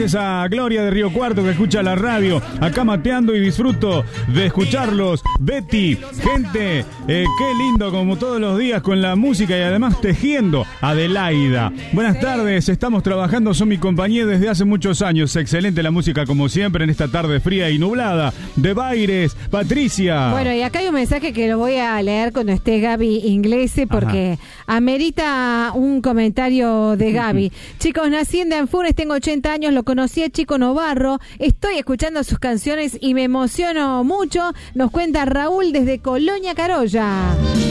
noches a Gloria de Río Cuarto, que escucha la radio. Acá mateando y disfruto de escucharlos. Betty, gente, qué lindo como todos los días con la música y además tejiendo. Adelaida, buenas tardes, estamos trabajando, son mi compañía desde hace muchos años. Excelente la música como siempre en esta tarde fría y nublada. De Baires, Patricia. Bueno, y acá hay un mensaje que lo voy a leer cuando esté Gaby Inglese porque amerita un comentario de Gaby. Chicos, nací en Danfunes, tengo 80 años, lo conocí a Chico Novarro, estoy escuchando sus canciones y me emociono mucho, nos cuenta Raúl desde Colonia Carolla.